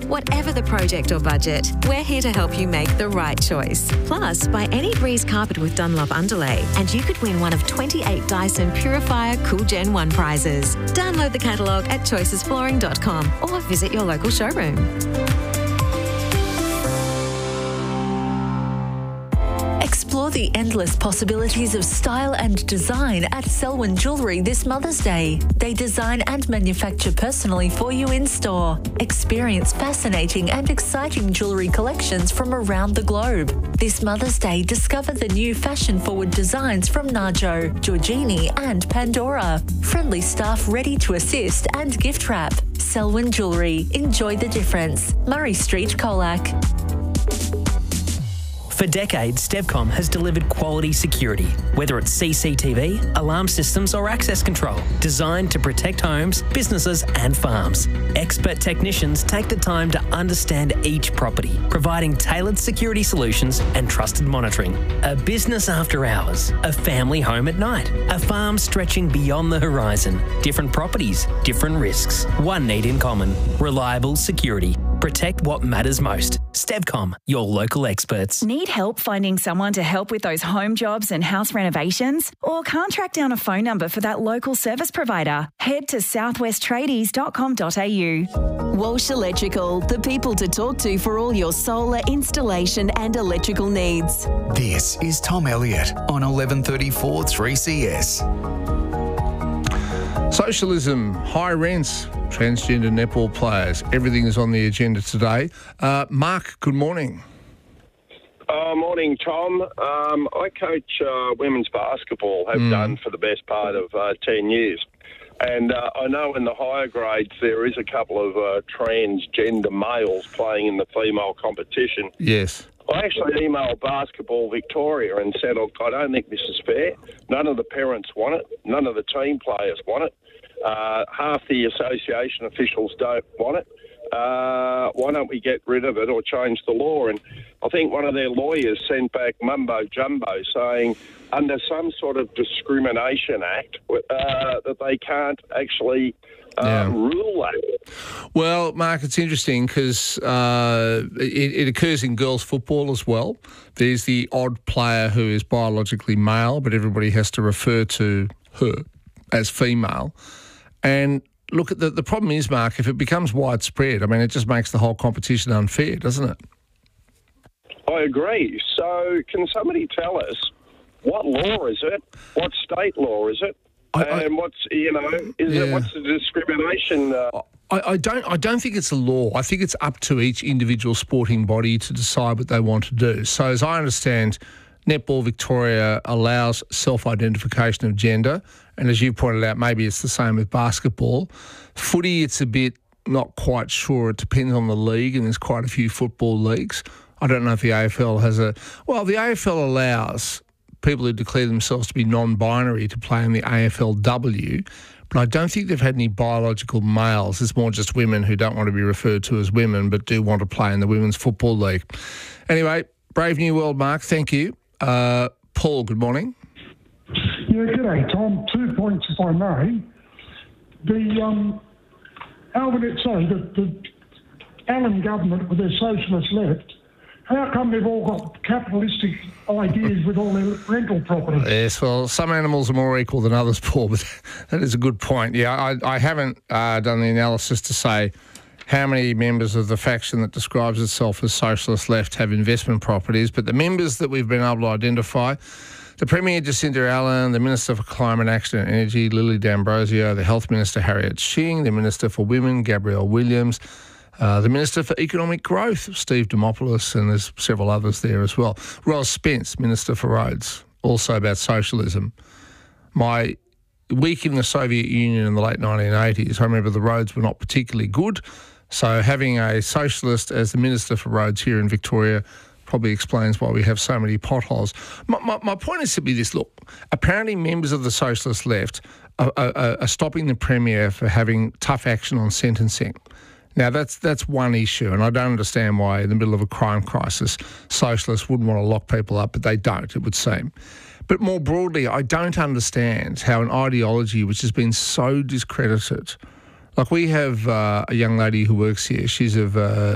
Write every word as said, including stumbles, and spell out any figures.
Whatever the project or budget, we're here to help you make the right choice. Plus, buy any Breeze carpet with Dunlop underlay and you could win one of twenty-eight Dyson Purifier Cool Gen one prizes. Download the catalogue at choices flooring dot com or visit your local showroom. Explore the endless possibilities of style and design at Selwyn Jewellery this Mother's Day. They design and manufacture personally for you in store. Experience fascinating and exciting jewellery collections from around the globe. This Mother's Day, discover the new fashion-forward designs from Najo, Giorgini and Pandora. Friendly staff ready to assist and gift wrap. Selwyn Jewellery. Enjoy the difference. Murray Street, Colac. For decades, Stevcom has delivered quality security, whether it's C C T V, alarm systems or access control, designed to protect homes, businesses and farms. Expert technicians take the time to understand each property, providing tailored security solutions and trusted monitoring. A business after hours, a family home at night, a farm stretching beyond the horizon. Different properties, different risks. One need in common: reliable security. Protect what matters most. Stevcom, your local experts. Need help finding someone to help with those home jobs and house renovations? Or can't track down a phone number for that local service provider? Head to southwest tradies dot com dot a u. Walsh Electrical, the people to talk to for all your solar installation and electrical needs. This is Tom Elliott on eleven thirty-four three C S. Socialism, high rents, transgender netball players, everything is on the agenda today. Uh, Mark, good morning. Uh, morning, Tom. Um, I coach uh, women's basketball, have mm. done for the best part of uh, ten years. And uh, I know in the higher grades there is a couple of uh, transgender males playing in the female competition. Yes. I actually emailed Basketball Victoria and said, look, I don't think this is fair. None of the parents want it. None of the team players want it. Uh, half the association officials don't want it. Uh, why don't we get rid of it or change the law? And I think one of their lawyers sent back mumbo jumbo saying under some sort of discrimination act uh, that they can't actually uh, yeah. rule that. Well, Mark, it's interesting because uh, it, it occurs in girls' football as well. There's the odd player who is biologically male, but everybody has to refer to her as female. And look, at the, the problem is, Mark, if it becomes widespread, I mean, it just makes the whole competition unfair, doesn't it? I agree. So can somebody tell us what law is it? What state law is it? I, I, and what's, you know, is yeah. it, what's the discrimination? Uh, I, I don't I don't think it's a law. I think it's up to each individual sporting body to decide what they want to do. So as I understand, Netball Victoria allows self-identification of gender, and as you pointed out, maybe it's the same with basketball. Footy, it's a bit not quite sure. It depends on the league, and there's quite a few football leagues. I don't know if the A F L has a... Well, the A F L allows people who declare themselves to be non-binary to play in the A F L W, but I don't think they've had any biological males. It's more just women who don't want to be referred to as women but do want to play in the Women's Football League. Anyway, Brave New World, Mark, thank you. Uh, Paul, good morning. Yeah, g'day, Tom. Two points, if I may. The um, Alvin, sorry, the, the Allen government with their socialist left, how come they've all got capitalistic ideas with all their rental properties? Yes, well, some animals are more equal than others, Paul, but that is a good point. Yeah, I, I haven't uh, done the analysis to say how many members of the faction that describes itself as socialist left have investment properties, but the members that we've been able to identify, the Premier Jacinda Allen, the Minister for Climate Action and Energy, Lily D'Ambrosio, the Health Minister Harriet Shing, the Minister for Women, Gabrielle Williams, uh, the Minister for Economic Growth, Steve Dimopoulos, and there's several others there as well. Ros Spence, Minister for Roads, also about socialism. My week in the Soviet Union in the late nineteen eighties, I remember the roads were not particularly good, so having a socialist as the Minister for Roads here in Victoria probably explains why we have so many potholes. My, my, my point is simply this, look, apparently members of the socialist left are, are, are stopping the Premier for having tough action on sentencing. Now, that's that's one issue, and I don't understand why in the middle of a crime crisis socialists wouldn't want to lock people up, but they don't, it would seem. But more broadly, I don't understand how an ideology which has been so discredited, like we have uh, a young lady who works here, she's of... Uh,